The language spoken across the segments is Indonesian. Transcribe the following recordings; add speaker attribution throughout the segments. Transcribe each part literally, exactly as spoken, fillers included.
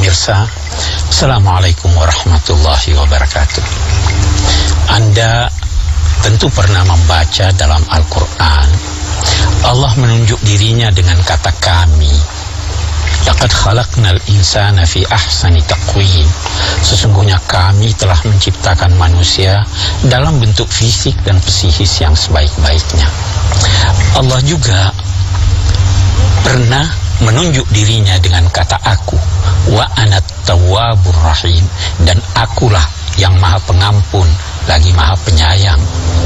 Speaker 1: pemirsa, Assalamualaikum warahmatullahi wabarakatuh. Anda tentu pernah membaca dalam Al-Quran, Allah menunjuk dirinya dengan kata kami. Laqad khalaqnal insana fi ahsani taqwim. Sesungguhnya kami telah menciptakan manusia dalam bentuk fisik dan psikis yang sebaik-baiknya. Allah juga pernah menunjuk dirinya dengan kata aku, wa anat tawwabur rahim, dan akulah yang maha pengampun lagi maha penyayang.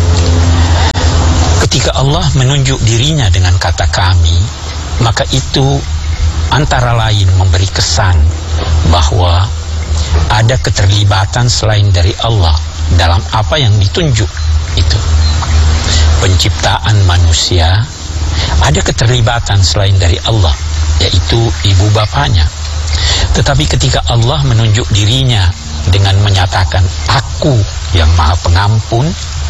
Speaker 1: Ketika Allah menunjuk dirinya dengan kata kami, maka itu antara lain memberi kesan bahwa ada keterlibatan selain dari Allah dalam apa yang ditunjuk itu. Penciptaan manusia ada keterlibatan selain dari Allah, yaitu ibu bapanya. Tetapi ketika Allah menunjuk dirinya dengan menyatakan aku yang maha pengampun,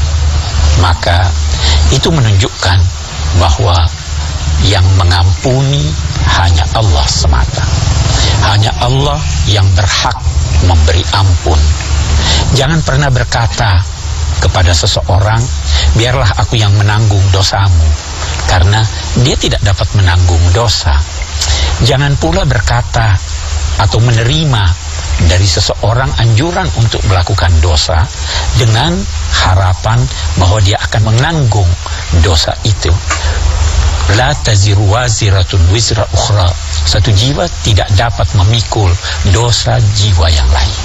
Speaker 1: maka itu menunjukkan bahwa yang mengampuni hanya Allah semata. Hanya Allah yang berhak memberi ampun. Jangan pernah berkata kepada seseorang, biarlah aku yang menanggung dosamu, karena dia tidak dapat menanggung dosa. Jangan pula berkata atau menerima dari seseorang anjuran untuk melakukan dosa dengan harapan bahwa dia akan menanggung dosa itu. La taziru waziratun wizra ukhra. Satu jiwa tidak dapat memikul dosa jiwa yang lain.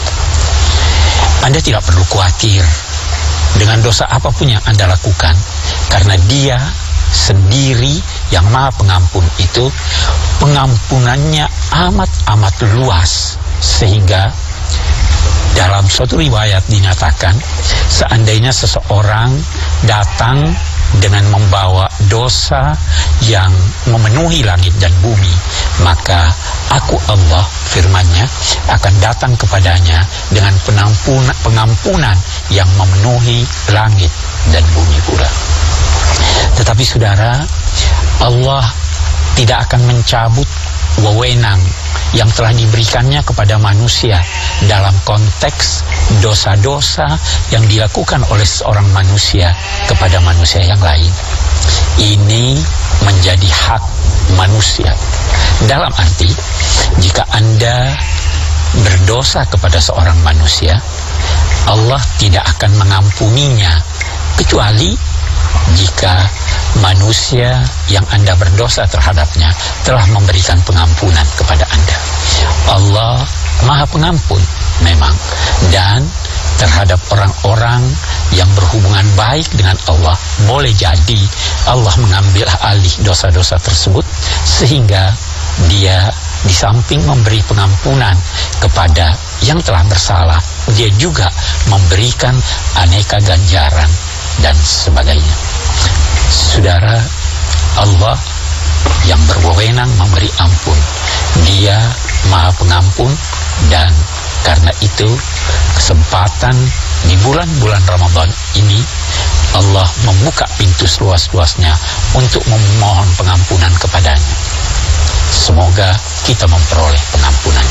Speaker 1: Anda tidak perlu khawatir dengan dosa apapun yang Anda lakukan, karena Dia sendiri yang maha pengampun itu, pengampunannya amat-amat luas, sehingga dalam suatu riwayat dinyatakan, seandainya seseorang datang dengan membawa dosa yang memenuhi langit dan bumi, maka aku Allah, firman-Nya, akan datang kepadanya dengan pengampunan, pengampunan yang memenuhi langit dan bumi pula. Tetapi saudara, Allah tidak akan mencabut wewenang yang telah diberikannya kepada manusia dalam konteks dosa-dosa yang dilakukan oleh seorang manusia kepada manusia yang lain. Ini menjadi hak manusia. Dalam arti, jika Anda berdosa kepada seorang manusia, Allah tidak akan mengampuninya, kecuali jika manusia yang Anda berdosa terhadapnya telah memberikan pengampunan kepada Anda. Allah maha pengampun memang, dan terhadap orang-orang yang berhubungan baik dengan Allah, boleh jadi Allah mengambil alih dosa-dosa tersebut, sehingga Dia di samping memberi pengampunan kepada yang telah bersalah, Dia juga memberikan aneka ganjaran dan sebagainya. Saudara, Allah yang berwenang memberi ampun, Dia maha pengampun, dan karena itu kesempatan di bulan-bulan Ramadan ini Allah membuka pintu seluas-luasnya untuk memohon pengampunan kepadanya. Semoga kita memperoleh pengampunan.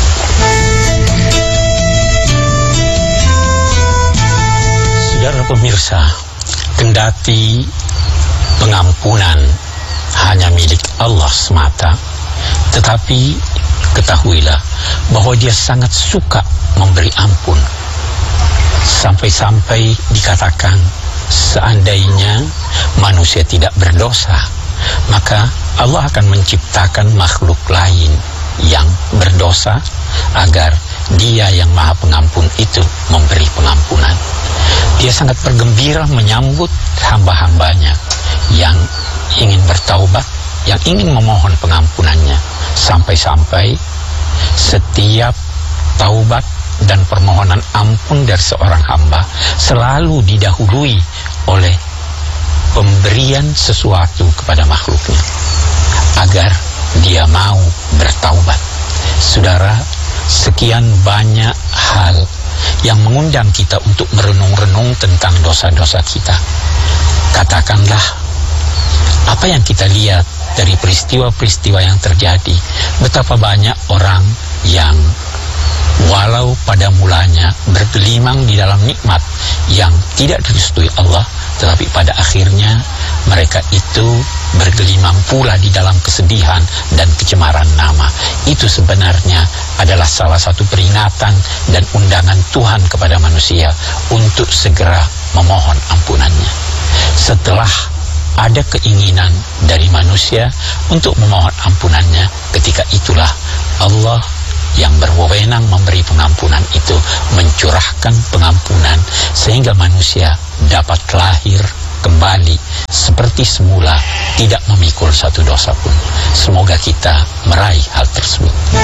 Speaker 1: Saudara pemirsa, kendati pengampunan hanya milik Allah semata, tetapi ketahuilah bahwa Dia sangat suka memberi ampun. Sampai-sampai dikatakan, seandainya manusia tidak berdosa, maka Allah akan menciptakan makhluk lain yang berdosa agar Dia yang maha pengampun itu memberi pengampunan. Dia sangat bergembira menyambut hamba-hambanya yang ingin bertaubat, yang ingin memohon pengampunannya. Sampai-sampai setiap taubat dan permohonan ampun dari seorang hamba selalu didahului oleh pemberian sesuatu kepada makhluknya agar dia mau bertaubat. Saudara, sekian banyak hal yang mengundang kita untuk merenung-renung tentang dosa-dosa kita. Katakanlah, apa yang kita lihat dari peristiwa-peristiwa yang terjadi, betapa banyak orang yang walau pada mulanya bergelimang di dalam nikmat yang tidak direstui Allah, tetapi pada akhirnya mereka itu bergelimang pula di dalam kesedihan dan kecemaran nama. Itu sebenarnya adalah salah satu peringatan dan undangan Tuhan kepada manusia untuk segera memohon ampunannya. Setelah ada keinginan dari manusia untuk memohon ampunannya, ketika itulah Allah yang berwenang memberi pengampunan itu mencurahkan pengampunan sehingga manusia dapat lahir kembali seperti semula, tidak memikul satu dosa pun. Semoga kita meraih hal tersebut.